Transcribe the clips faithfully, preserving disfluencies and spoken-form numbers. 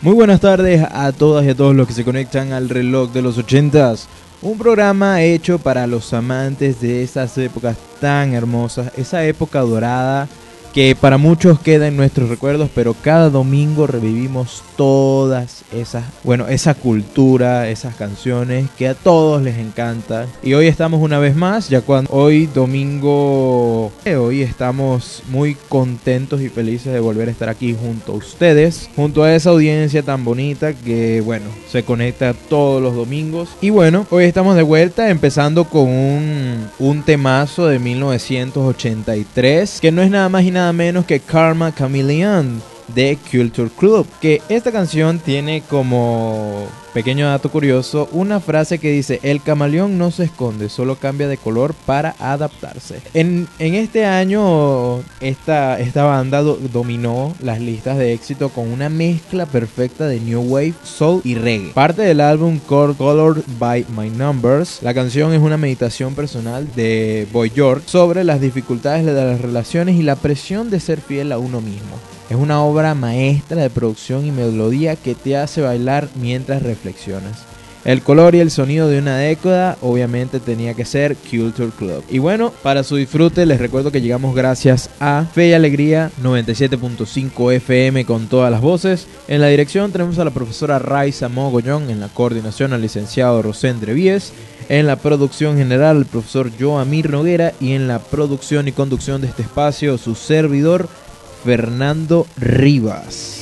Muy buenas tardes a todas y a todos los que se conectan al reloj de los ochentas. Un programa hecho para los amantes de esas épocas tan hermosas, esa época dorada que para muchos queda en nuestros recuerdos, pero cada domingo revivimos todas esas, bueno, esa cultura, esas canciones que a todos les encanta. Y hoy estamos una vez más, ya cuando hoy domingo, eh, hoy estamos muy contentos y felices de volver a estar aquí junto a ustedes, junto a esa audiencia tan bonita que, bueno, se conecta todos los domingos. Y bueno, hoy estamos de vuelta empezando con un, un temazo de mil novecientos ochenta y tres, que no es nada más y nada menos que Karma Chameleon de Culture Club, que esta canción tiene como pequeño dato curioso una frase que dice: el camaleón no se esconde, solo cambia de color para adaptarse. En, en este año esta, esta banda do, dominó las listas de éxito con una mezcla perfecta de New Wave, Soul y Reggae. Parte del álbum Colored by My Numbers, la canción es una meditación personal de Boy George sobre las dificultades de las relaciones y la presión de ser fiel a uno mismo. Es una obra maestra de producción y melodía que te hace bailar mientras reflexionas. El color y el sonido de una década obviamente tenía que ser Culture Club. Y bueno, para su disfrute les recuerdo que llegamos gracias a Fe y Alegría noventa y siete punto cinco F M con todas las voces. En la dirección tenemos a la profesora Raiza Mogollón, en la coordinación al licenciado Rosendre Víez, en la producción general el profesor Joamir Noguera y en la producción y conducción de este espacio su servidor Fernando Rivas.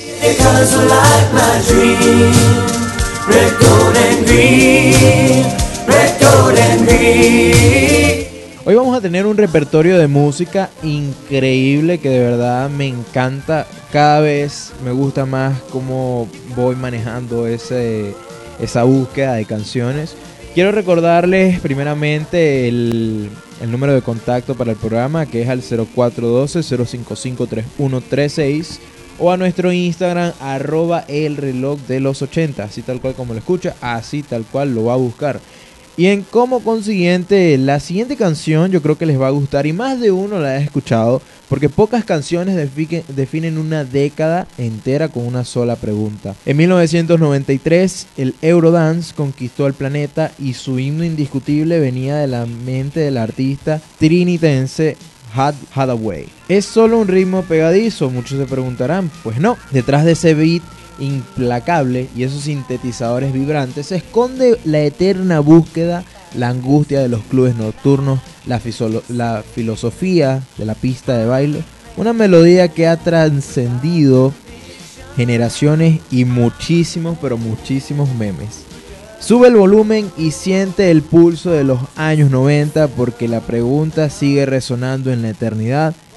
Hoy vamos a tener un repertorio de música increíble que de verdad me encanta. Cada vez me gusta más cómo voy manejando ese, esa búsqueda de canciones. Quiero recordarles primeramente el, el número de contacto para el programa, que es al cero cuatro uno dos, cero cinco cinco, tres uno tres seis, o a nuestro Instagram arroba el reloj de los ochenta, así tal cual como lo escucha, así tal cual lo va a buscar. Y en como consiguiente, la siguiente canción yo creo que les va a gustar y más de uno la ha escuchado, porque pocas canciones defi- definen una década entera con una sola pregunta. En mil novecientos noventa y tres, el Eurodance conquistó el planeta y su himno indiscutible venía de la mente del artista trinitense Had Hathaway. ¿Es solo un ritmo pegadizo? Muchos se preguntarán. Pues no, detrás de ese beat implacable y esos sintetizadores vibrantes se esconde la eterna búsqueda, la angustia de los clubes nocturnos, la, fisolo- la filosofía de la pista de baile, una melodía que ha trascendido generaciones y muchísimos, pero muchísimos memes. Sube el volumen y siente el pulso de los años noventa, porque la pregunta sigue resonando en la eternidad